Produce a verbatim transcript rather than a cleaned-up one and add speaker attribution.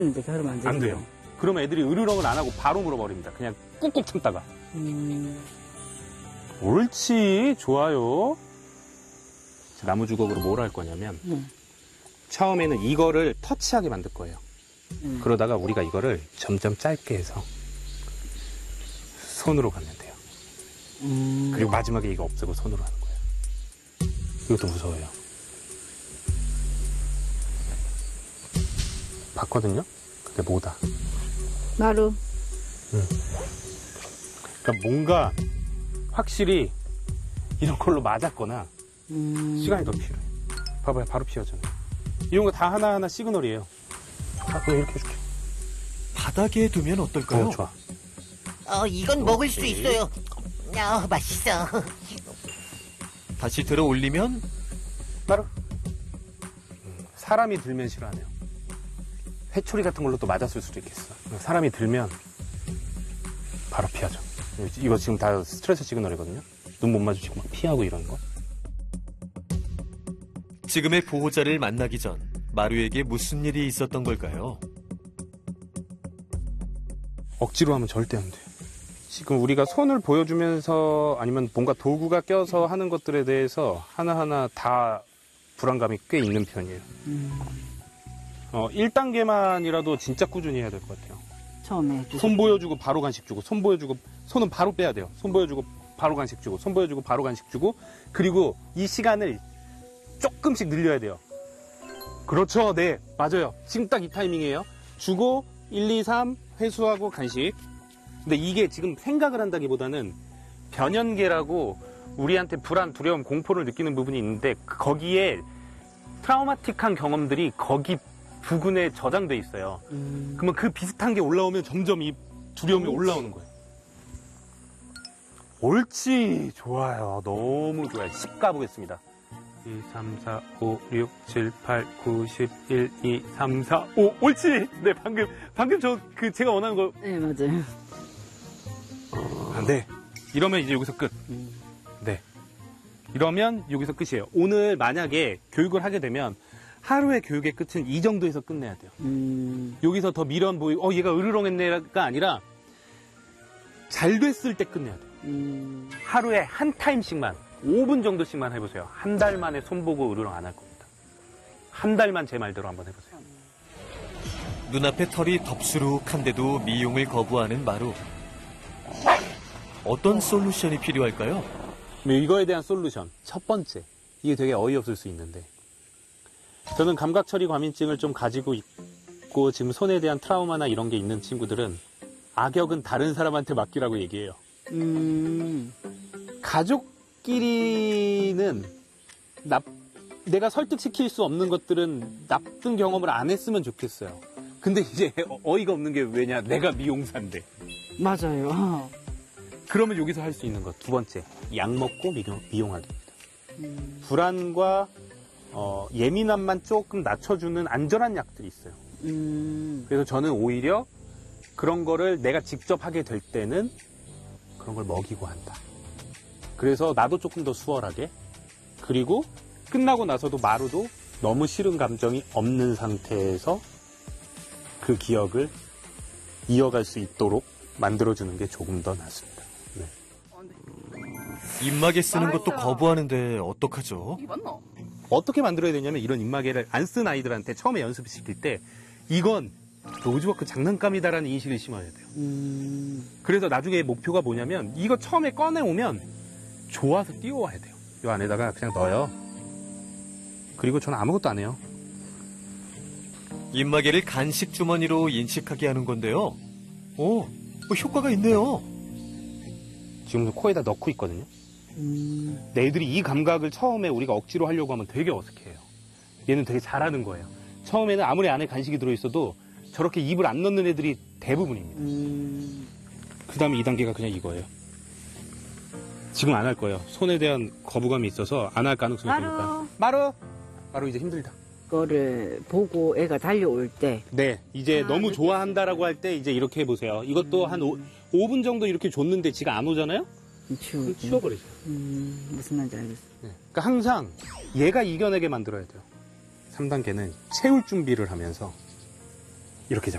Speaker 1: 근데 그러면 안 되죠.
Speaker 2: 안 돼요. 그러면 애들이 으르렁을 안 하고 바로 물어버립니다. 그냥 꾹꾹 참다가.
Speaker 1: 음.
Speaker 2: 옳지, 좋아요. 나무 주걱으로 뭘 할 거냐면
Speaker 1: 음.
Speaker 2: 처음에는 이거를 터치하게 만들 거예요.
Speaker 1: 음.
Speaker 2: 그러다가 우리가 이거를 점점 짧게 해서 손으로 가면 돼요.
Speaker 1: 음.
Speaker 2: 그리고 마지막에 이거 없애고 손으로 하는 거예요. 이것도 무서워요. 봤거든요? 근데 뭐다.
Speaker 1: 마루.
Speaker 2: 응. 그러니까 뭔가 확실히 이런 걸로 맞았거나
Speaker 1: 음.
Speaker 2: 시간이 더 필요해. 봐봐요, 바로 피하잖아요. 이런 거 다 하나하나 시그널이에요. 아, 그럼 이렇게 해줄게.
Speaker 3: 바닥에 두면 어떨까요?
Speaker 2: 어, 좋아.
Speaker 4: 어, 이건 먹을 수 있어요. 아, 맛있어.
Speaker 3: 다시 들어 올리면
Speaker 2: 바로. 음, 사람이 들면 싫어하네요. 회초리 같은 걸로 또 맞았을 수도 있겠어. 사람이 들면 바로 피하죠. 이거 지금 다 스트레스 시그널이거든요. 눈 못 마주치고 막 피하고 이런 거.
Speaker 3: 지금의 보호자를 만나기 전 마루에게 무슨 일이 있었던 걸까요?
Speaker 2: 억지로 하면 절대 안 돼요. 지금 우리가 손을 보여주면서 아니면 뭔가 도구가 껴서 하는 것들에 대해서 하나하나 다 불안감이 꽤 있는 편이에요.
Speaker 1: 음.
Speaker 2: 어, 일 단계만이라도 진짜 꾸준히 해야 될 것 같아요.
Speaker 1: 처음에.
Speaker 2: 손 보여주고 바로 간식 주고, 손 보여주고, 손은 바로 빼야 돼요. 손 보여주고 바로 간식 주고, 손 보여주고 바로 간식 주고, 그리고 이 시간을 조금씩 늘려야 돼요. 그렇죠. 네, 맞아요. 지금 딱 이 타이밍이에요. 주고 일, 이, 삼 회수하고 간식. 근데 이게 지금 생각을 한다기보다는 변연계라고 우리한테 불안, 두려움, 공포를 느끼는 부분이 있는데 거기에 트라우마틱한 경험들이 거기 부근에 저장돼 있어요.
Speaker 1: 음.
Speaker 2: 그러면 그 비슷한 게 올라오면 점점 이 두려움이
Speaker 1: 옳지.
Speaker 2: 올라오는 거예요. 옳지. 좋아요. 너무 좋아요. 십 가보겠습니다. 이, 삼, 사, 오, 육, 칠, 팔, 구, 십, 일, 이, 삼, 사, 오. 옳지. 네, 방금, 방금 저, 그, 제가 원하는 거.
Speaker 1: 네, 맞아요.
Speaker 2: 아, 네. 이러면 이제 여기서 끝.
Speaker 1: 음.
Speaker 2: 네. 이러면 여기서 끝이에요. 오늘 만약에 교육을 하게 되면 하루의 교육의 끝은 이 정도에서 끝내야 돼요.
Speaker 1: 음.
Speaker 2: 여기서 더 미련 보이고, 어, 얘가 으르렁했네가 아니라 잘 됐을 때 끝내야 돼요.
Speaker 1: 음.
Speaker 2: 하루에 한 타임씩만, 오 분 정도씩만 해보세요. 한 달 만에 손보고 으르렁 안 할 겁니다. 한 달만 제 말대로 한번 해보세요.
Speaker 3: 눈앞에 털이 덥수룩한데도 미용을 거부하는 마루. 어떤 솔루션이 필요할까요?
Speaker 2: 이거에 대한 솔루션. 첫 번째. 이게 되게 어이없을 수 있는데. 저는 감각처리 과민증을 좀 가지고 있고 지금 손에 대한 트라우마나 이런 게 있는 친구들은 악역은 다른 사람한테 맡기라고 얘기해요.
Speaker 1: 음.
Speaker 2: 가족끼리는 나, 내가 설득시킬 수 없는 것들은 나쁜 경험을 안 했으면 좋겠어요. 근데 이제 어이가 없는 게 왜냐? 내가 미용사인데.
Speaker 1: 맞아요.
Speaker 2: 그러면 여기서 할 수 있는 것 두 번째, 약 먹고 미용, 미용하기입니다.
Speaker 1: 음.
Speaker 2: 불안과 어, 예민함만 조금 낮춰주는 안전한 약들이 있어요.
Speaker 1: 음.
Speaker 2: 그래서 저는 오히려 그런 거를 내가 직접 하게 될 때는 그런 걸 먹이고 한다. 그래서 나도 조금 더 수월하게, 그리고 끝나고 나서도 마루도 너무 싫은 감정이 없는 상태에서 그 기억을 이어갈 수 있도록 만들어주는 게 조금 더 낫습니다. 네.
Speaker 3: 입마개 쓰는 것도 거부하는데 어떡하죠?
Speaker 2: 어떻게 만들어야 되냐면 이런 입마개를 안 쓴 아이들한테 처음에 연습시킬 때 이건 로즈워크 장난감이다라는 인식을 심어야 돼요.
Speaker 1: 음.
Speaker 2: 그래서 나중에 목표가 뭐냐면 이거 처음에 꺼내오면 좋아서 띄워와야 돼요. 이 안에다가 그냥 넣어요. 그리고 저는 아무것도 안 해요.
Speaker 3: 입마개를 간식 주머니로 인식하게 하는 건데요. 오, 뭐 효과가 있네요.
Speaker 2: 지금도 코에다 넣고 있거든요.
Speaker 1: 음.
Speaker 2: 근데 애들이 이 감각을 처음에 우리가 억지로 하려고 하면 되게 어색해요. 얘는 되게 잘하는 거예요. 처음에는 아무리 안에 간식이 들어있어도 저렇게 입을 안 넣는 애들이 대부분입니다.
Speaker 1: 음.
Speaker 2: 그 다음에 이 단계가 그냥 이거예요. 지금 안 할 거예요. 손에 대한 거부감이 있어서 안 할 가능성이
Speaker 1: 마루.
Speaker 2: 있으니까. 마루! 마루 이제 힘들다.
Speaker 1: 그거를 보고 애가 달려올 때.
Speaker 2: 네, 이제
Speaker 1: 아,
Speaker 2: 너무
Speaker 1: 그렇게
Speaker 2: 좋아한다라고 할 때 이제 이렇게 해보세요. 이것도 한 오, 오 분 정도 이렇게 줬는데 지가 안 오잖아요?
Speaker 1: 치우고.
Speaker 2: 치워버리세요.
Speaker 1: 음. 무슨 말인지 알겠어.
Speaker 2: 네. 그러니까 항상 얘가 이겨내게 만들어야 돼요. 삼 단계는 채울 준비를 하면서 이렇게 잡아요.